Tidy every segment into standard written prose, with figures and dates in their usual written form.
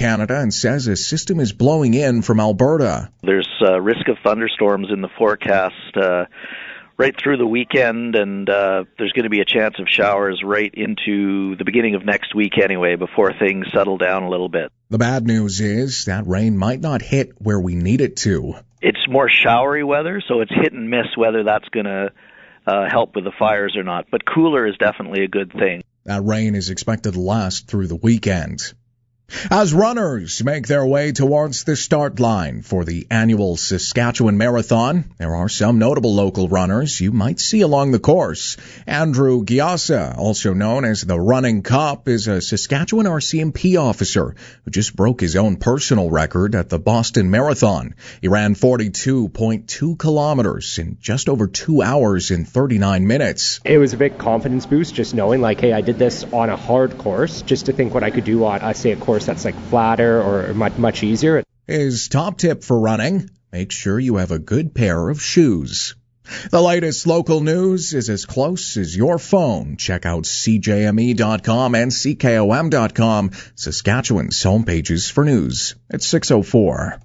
Canada and says a system is blowing in from Alberta. There's risk of thunderstorms in the forecast right through the weekend, and there's going to be a chance of showers right into the beginning of next week anyway, before things settle down a little bit. The bad news is that rain might not hit where we need it to. It's more showery weather, so it's hit and miss whether that's going to help with the fires or not. But cooler is definitely a good thing. That rain is expected to last through the weekend. As runners make their way towards the start line for the annual Saskatchewan Marathon, there are some notable local runners you might see along the course. Andrew Giassa, also known as the Running Cop, is a Saskatchewan RCMP officer who just broke his own personal record at the Boston Marathon. He ran 42.2 kilometers in just over 2 hours and 39 minutes. It was a big confidence boost just knowing, like, hey, I did this on a hard course, just to think what I could do on, say, a course that's like flatter or much easier. His top tip for running: make sure you have a good pair of shoes. The latest local news is as close as your phone. Check out CJME.com and CKOM.com, Saskatchewan's homepages for news. It's 6:04.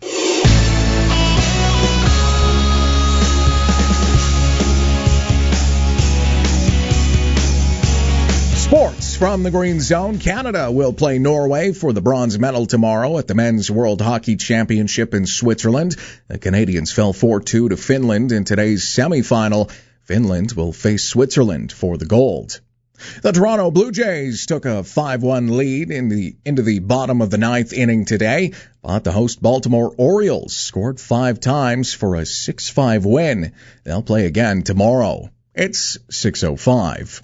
Sports from the Green Zone. Canada will play Norway for the bronze medal tomorrow at the Men's World Hockey Championship in Switzerland. The Canadians fell 4-2 to Finland in today's semifinal. Finland will face Switzerland for the gold. The Toronto Blue Jays took a 5-1 lead into the bottom of the ninth inning today, but the host Baltimore Orioles scored 5 times for a 6-5 win. They'll play again tomorrow. It's 6:05.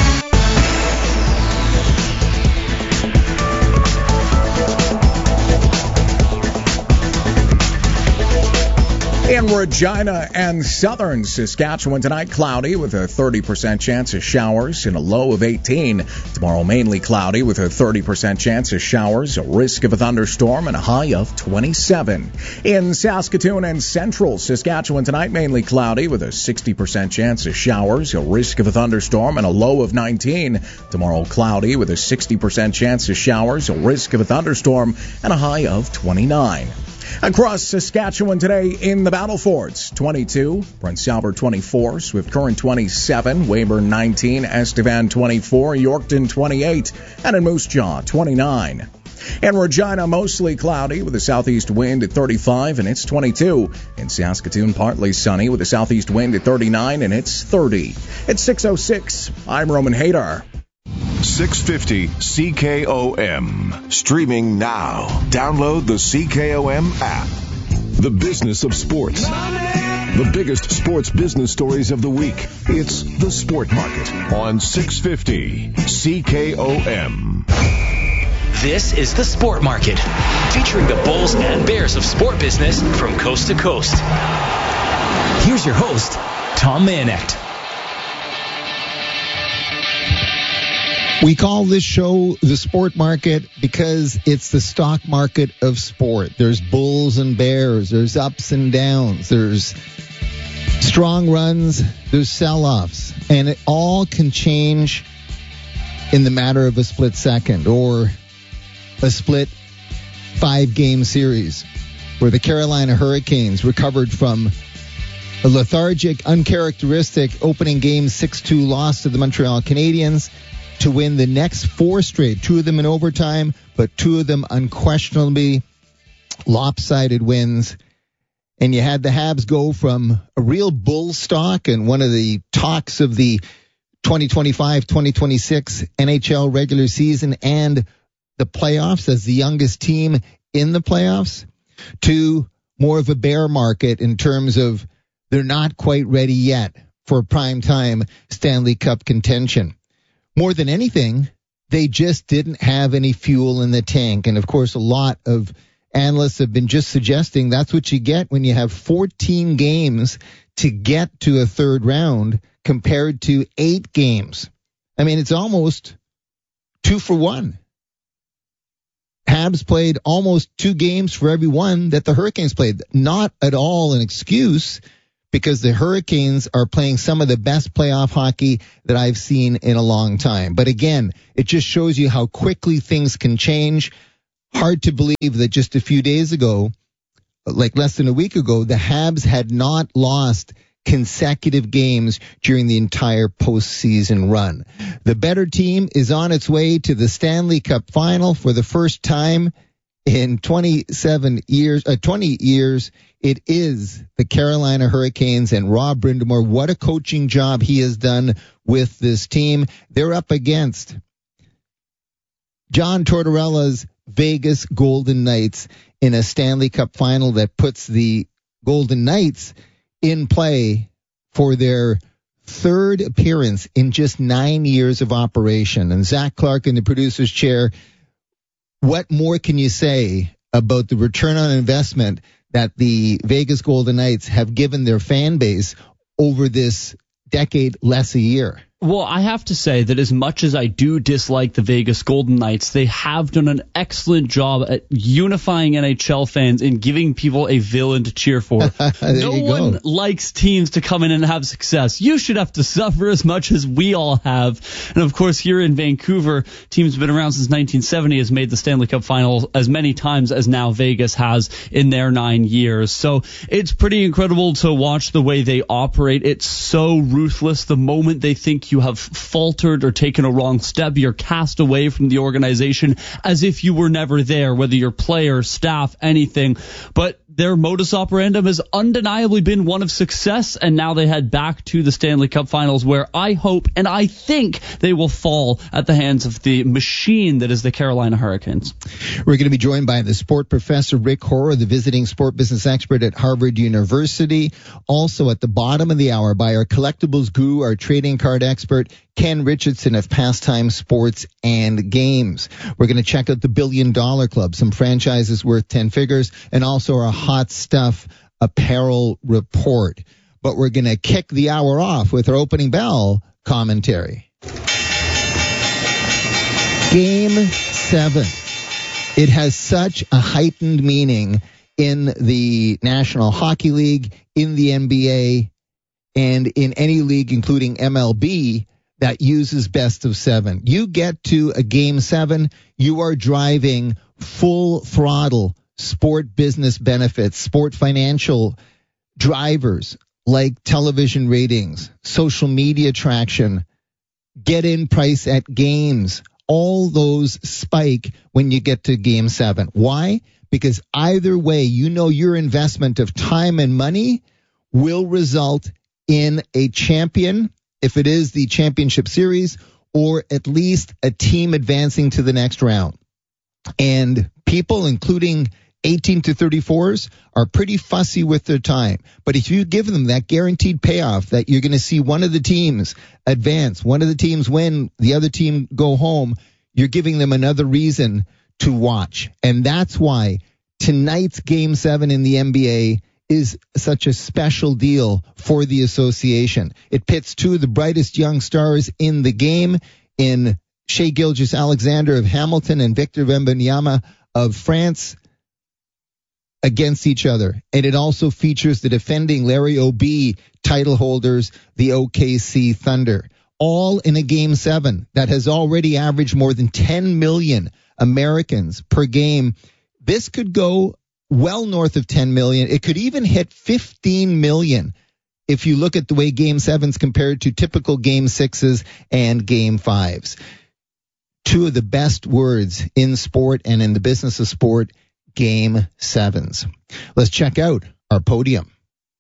In Regina and southern Saskatchewan tonight, cloudy with a 30% chance of showers and a low of 18. Tomorrow, mainly cloudy with a 30% chance of showers, a risk of a thunderstorm, and a high of 27. In Saskatoon and central Saskatchewan tonight, mainly cloudy with a 60% chance of showers, a risk of a thunderstorm, and a low of 19. Tomorrow, cloudy with a 60% chance of showers, a risk of a thunderstorm, and a high of 29. Across Saskatchewan today in the Battle Forts, 22, Prince Albert 24, Swift Current 27, Weyburn 19, Estevan 24, Yorkton 28, and in Moose Jaw 29. In Regina, mostly cloudy with a southeast wind at 35, and it's 22. In Saskatoon, partly sunny with a southeast wind at 39, and it's 30. It's 6:06. I'm Roman Hadar. 650 CKOM. Streaming now. Download the CKOM app. The business of sports. The biggest sports business stories of the week. It's the Sport Market on 650 CKOM. This is the Sport Market, featuring the bulls and bears of sport business from coast to coast. Here's your host, Tom Mayenknecht. We call this show the Sport Market because it's the stock market of sport. There's bulls and bears. There's ups and downs. There's strong runs. There's sell-offs. And it all can change in the matter of a split second or a split 5-game series where the Carolina Hurricanes recovered from a lethargic, uncharacteristic opening game 6-2 loss to the Montreal Canadiens to win the next 4 straight, 2 of them in overtime, but 2 of them unquestionably lopsided wins. And you had the Habs go from a real bull stock and one of the talks of the 2025-2026 NHL regular season and the playoffs as the youngest team in the playoffs to more of a bear market in terms of they're not quite ready yet for primetime Stanley Cup contention. More than anything, they just didn't have any fuel in the tank. And, of course, a lot of analysts have been just suggesting that's what you get when you have 14 games to get to a third round compared to 8 games. I mean, it's almost 2 for 1. Habs played almost 2 games for every one that the Hurricanes played. Not at all an excuse, because the Hurricanes are playing some of the best playoff hockey that I've seen in a long time. But again, it just shows you how quickly things can change. Hard to believe that just a few days ago, like less than a week ago, the Habs had not lost consecutive games during the entire postseason run. The better team is on its way to the Stanley Cup final for the first time in 20 years. It is the Carolina Hurricanes and Rob Brind'Amour. What a coaching job he has done with this team. They're up against John Tortorella's Vegas Golden Knights in a Stanley Cup final that puts the Golden Knights in play for their third appearance in just 9 years of operation. And Zach Clark in the producer's chair, what more can you say about the return on investment that the Vegas Golden Knights have given their fan base over this decade less a year? Well, I have to say that as much as I do dislike the Vegas Golden Knights, they have done an excellent job at unifying NHL fans and giving people a villain to cheer for. No one likes teams to come in and have success. You should have to suffer as much as we all have. And of course, here in Vancouver, teams have been around since 1970, has made the Stanley Cup final as many times as now Vegas has in their 9 years. So it's pretty incredible to watch the way they operate. It's so ruthless. The moment they think you have faltered or taken a wrong step, you're cast away from the organization as if you were never there, whether you're player, staff, anything. But their modus operandum has undeniably been one of success, and now they head back to the Stanley Cup Finals, where I hope and I think they will fall at the hands of the machine that is the Carolina Hurricanes. We're going to be joined by the sport professor Rick Horrow, the visiting sport business expert at Harvard University. Also at the bottom of the hour by our collectibles guru, our trading card expert, Ken Richardson of Pastime Sports and Games. We're going to check out the $1 Billion Club, some franchises worth 10 figures, and also our Hot Stuff apparel report. But we're going to kick the hour off with our opening bell commentary. Game 7. It has such a heightened meaning in the National Hockey League, in the NBA, and in any league, including MLB, that uses best of 7. You get to a Game 7, you are driving full throttle sport business benefits, sport financial drivers like television ratings, social media traction, get-in price at games. All those spike when you get to Game 7. Why? Because either way, you know your investment of time and money will result in a champion, if it is the championship series, or at least a team advancing to the next round. And people, including 18 to 34s, are pretty fussy with their time. But if you give them that guaranteed payoff that you're going to see one of the teams advance, one of the teams win, the other team go home, you're giving them another reason to watch. And that's why tonight's Game 7 in the NBA is such a special deal for the association. It pits two of the brightest young stars in the game in Shai Gilgeous-Alexander of Hamilton and Victor Wembanyama of France against each other. And it also features the defending Larry O'B title holders, the OKC Thunder, all in a Game 7 that has already averaged more than 10 million Americans per game. This could go well north of 10 million. It could even hit 15 million if you look at the way Game 7s compared to typical Game 6s and Game 5s. Two of the best words in sport and in the business of sport, Game 7s. Let's check out our podium.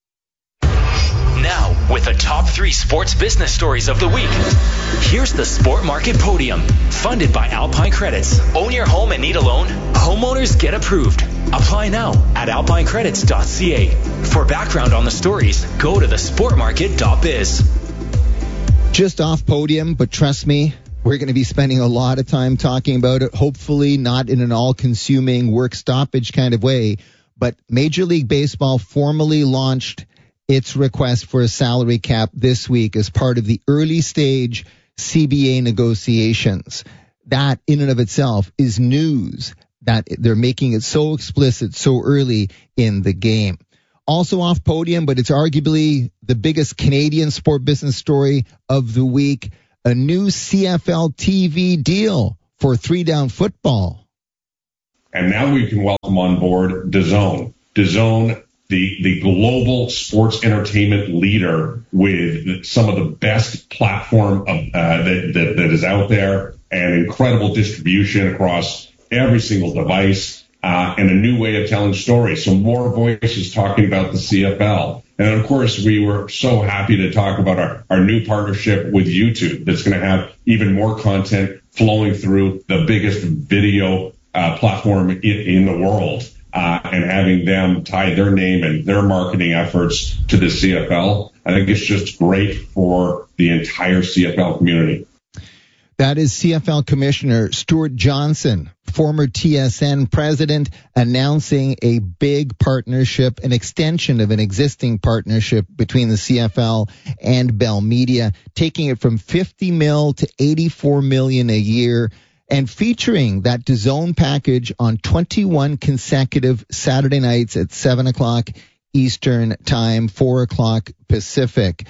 Now, with the top 3 sports business stories of the week, here's the Sport Market Podium, funded by Alpine Credits. Own your home and need a loan? Homeowners get approved. Apply now at alpinecredits.ca. For background on the stories, go to thesportmarket.biz. Just off podium, but trust me, we're going to be spending a lot of time talking about it, hopefully not in an all-consuming work stoppage kind of way, but Major League Baseball formally launched its request for a salary cap this week as part of the early stage CBA negotiations. That in and of itself is news that they're making it so explicit so early in the game. Also off podium, but it's arguably the biggest Canadian sport business story of the week, a new CFL TV deal for 3-down football. And now we can welcome on board DAZN. DAZN, the global sports entertainment leader with some of the best platform that is out there, and incredible distribution across every single device, and a new way of telling stories. So more voices talking about the CFL. And, of course, we were so happy to talk about our new partnership with YouTube that's going to have even more content flowing through the biggest video platform in the world, and having them tie their name and their marketing efforts to the CFL. I think it's just great for the entire CFL community. That is CFL Commissioner Stuart Johnson, former TSN president, announcing a big partnership, an extension of an existing partnership between the CFL and Bell Media, taking it from $50 million to $84 million a year, and featuring that DAZN package on 21 consecutive Saturday nights at 7 o'clock Eastern Time, 4 o'clock Pacific.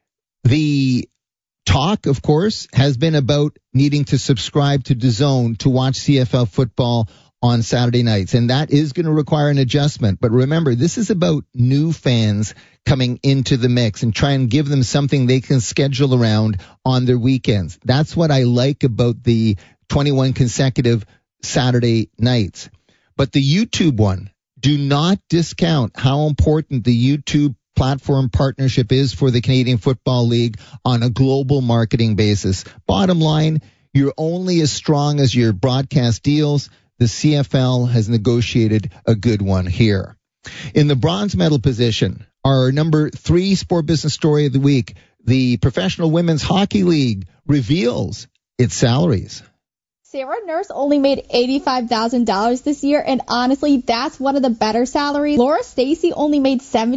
The talk, of course, has been about needing to subscribe to DAZN to watch CFL football on Saturday nights, and that is going to require an adjustment. But remember, this is about new fans coming into the mix and try and give them something they can schedule around on their weekends. That's what I like about the 21 consecutive Saturday nights. But the YouTube one, do not discount how important the YouTube platform partnership is for the Canadian Football League on a global marketing basis. Bottom line, you're only as strong as your broadcast deals. The CFL has negotiated a good one here. In the bronze medal position, our number 3 sport business story of the week, the Professional Women's Hockey League reveals its salaries. Sarah Nurse only made $85,000 this year, and honestly, that's one of the better salaries. Laura Stacey only made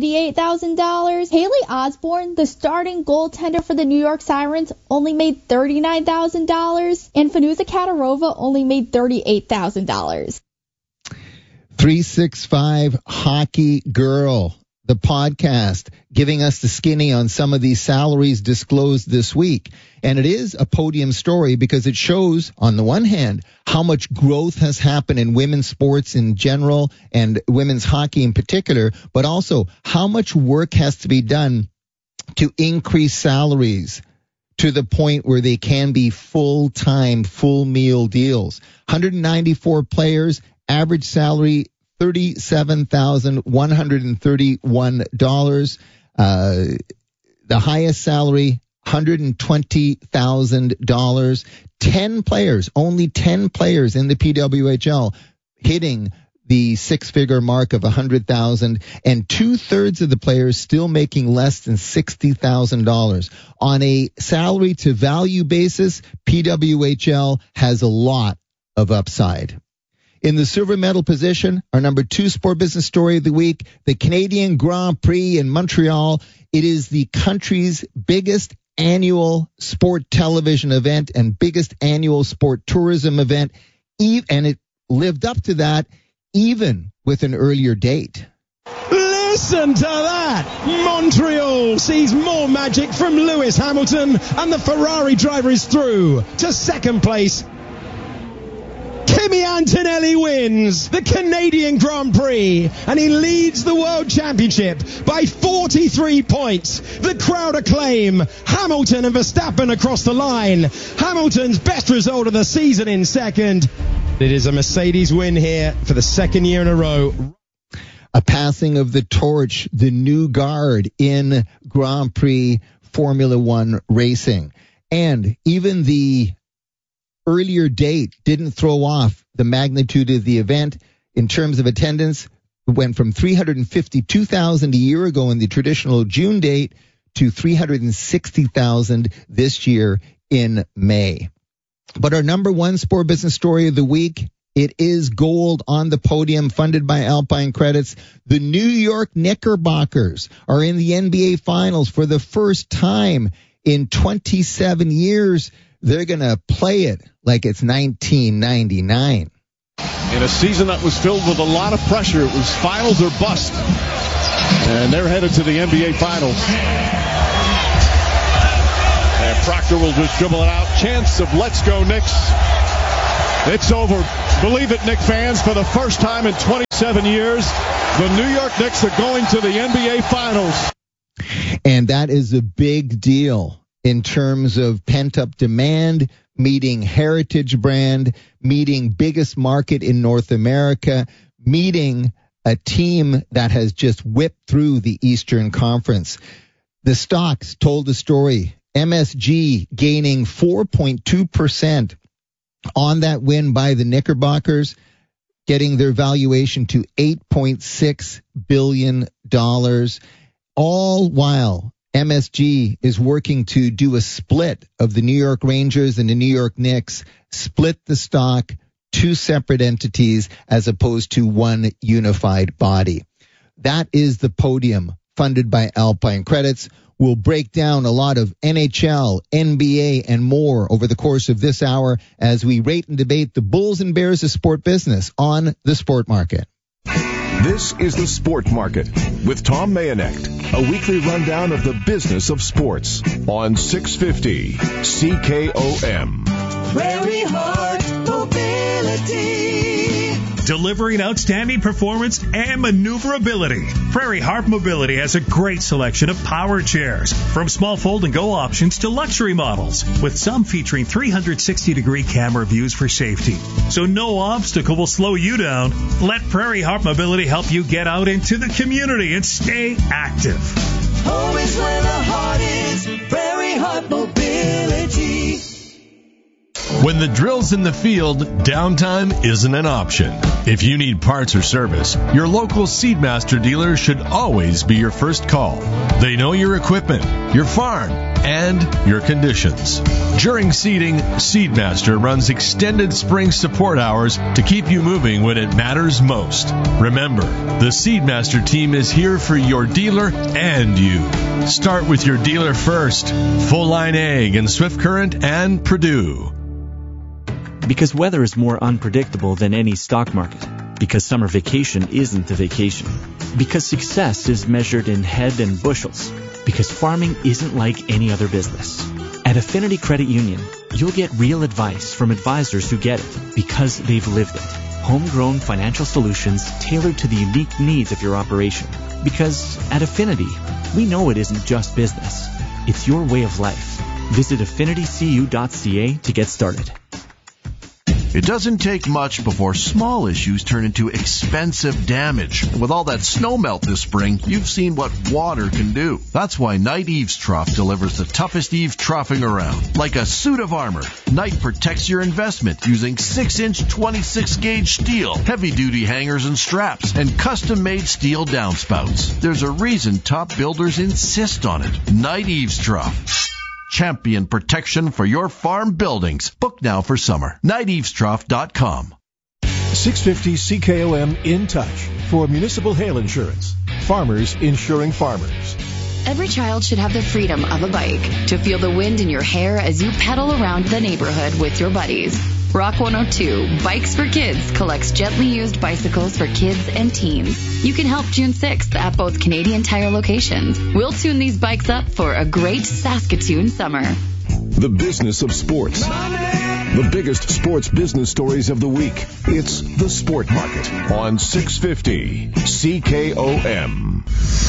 $78,000. Haley Osborne, the starting goaltender for the New York Sirens, only made $39,000. And Fanuza Katarova only made $38,000. 365 Hockey Girl, the podcast, giving us the skinny on some of these salaries disclosed this week. And it is a podium story because it shows, on the one hand, how much growth has happened in women's sports in general and women's hockey in particular, but also how much work has to be done to increase salaries to the point where they can be full-time, full meal deals. 194 players, average salary $37,131. The highest salary, $120,000. 10 players, only 10 players in the PWHL hitting the six-figure mark of $100,000, and 2/3 of the players still making less than $60,000. On a salary to value basis, PWHL has a lot of upside. In the silver medal position, our number 2 sport business story of the week, the Canadian Grand Prix in Montreal. It is the country's biggest annual sport television event and biggest annual sport tourism event, and it lived up to that even with an earlier date. Listen to that! Montreal sees more magic from Lewis Hamilton, and the Ferrari driver is through to second place. Kimi Antonelli wins the Canadian Grand Prix, and he leads the World Championship by 43 points. The crowd acclaim Hamilton and Verstappen across the line. Hamilton's best result of the season in second. It is a Mercedes win here for the second year in a row. A passing of the torch, the new guard in Grand Prix Formula One racing. And even the earlier date didn't throw off the magnitude of the event. In terms of attendance, it went from 352,000 a year ago in the traditional June date to 360,000 this year in May. But our number 1 sport business story of the week, it is gold on the podium, funded by Alpine Credits. The New York Knickerbockers are in the NBA Finals for the first time in 27 years. They're going to play it like it's 1999. In a season that was filled with a lot of pressure, it was finals or bust. And they're headed to the NBA Finals. And Proctor will just dribble it out. Chance of let's go Knicks. It's over. Believe it, Knicks fans, for the first time in 27 years, the New York Knicks are going to the NBA Finals. And that is a big deal in terms of pent-up demand, meeting heritage brand, meeting biggest market in North America, meeting a team that has just whipped through the Eastern Conference. The stocks told the story. MSG gaining 4.2% on that win by the Knickerbockers, getting their valuation to $8.6 billion. All while MSG is working to do a split of the New York Rangers and the New York Knicks, split the stock, two separate entities as opposed to one unified body. That is the podium funded by Alpine Credits. We'll break down a lot of NHL, NBA, and more over the course of this hour as we rate and debate the Bulls and Bears of sport business on the Sport Market. This is the Sport Market with Tom Mayonet, a weekly rundown of the business of sports on 650 CKOM. Prairie Heart Mobility. Delivering outstanding performance and maneuverability. Prairie Heart Mobility has a great selection of power chairs, from small fold-and-go options to luxury models, with some featuring 360-degree camera views for safety. So no obstacle will slow you down. Let Prairie Heart Mobility help you get out into the community and stay active. Home is where the heart is. Prairie Heart Mobility. When the drill's in the field, downtime isn't an option. If you need parts or service, your local Seedmaster dealer should always be your first call. They know your equipment, your farm, and your conditions. During seeding, Seedmaster runs extended spring support hours to keep you moving when it matters most. Remember, the Seedmaster team is here for your dealer and you. Start with your dealer first. Full Line Ag and Swift Current and Purdue. Because weather is more unpredictable than any stock market. Because summer vacation isn't a vacation. Because success is measured in head and bushels. Because farming isn't like any other business. At Affinity Credit Union, you'll get real advice from advisors who get it because they've lived it. Homegrown financial solutions tailored to the unique needs of your operation. Because at Affinity, we know it isn't just business. It's your way of life. Visit affinitycu.ca to get started. It doesn't take much before small issues turn into expensive damage. And with all that snow melt this spring, you've seen what water can do. That's why Knight Eaves Trough delivers the toughest eaves troughing around. Like a suit of armor, Knight protects your investment using 6-inch 26-gauge steel, heavy-duty hangers and straps, and custom-made steel downspouts. There's a reason top builders insist on it. Knight Eaves Trough. Champion protection for your farm buildings. Book now for summer. KnightEavesTrough.com. 650 CKOM In Touch for municipal hail insurance. Farmers insuring farmers. Every child should have the freedom of a bike to feel the wind in your hair as you pedal around the neighborhood with your buddies. Rock 102, Bikes for Kids, collects gently used bicycles for kids and teens. You can help June 6th at both Canadian Tire locations. We'll tune these bikes up for a great Saskatoon summer. The business of sports. The biggest sports business stories of the week. It's the Sport Market on 650 CKOM.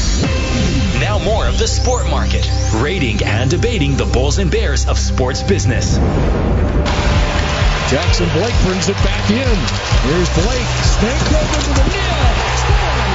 Now more of the Sport Market, rating and debating the Bulls and Bears of sports business. Jackson Blake brings it back in. Here's Blake. Snake over to the net.